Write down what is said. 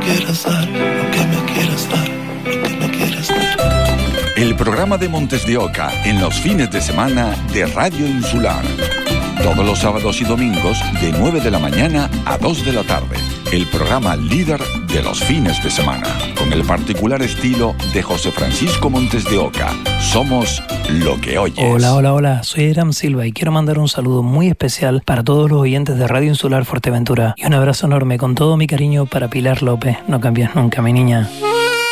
quieras dar, lo que me quieras dar, lo que me quieras dar. El programa de Montes de Oca en los fines de semana de Radio Insular. Todos los sábados y domingos de 9 de la mañana a 2 de la tarde. El programa líder de los fines de semana. Con el particular estilo de José Francisco Montes de Oca. Somos lo que oyes. Hola, soy Aram Silva y quiero mandar un saludo muy especial para todos los oyentes de Radio Insular Fuerteventura. Y un abrazo enorme con todo mi cariño para Pilar López. No cambies nunca, mi niña.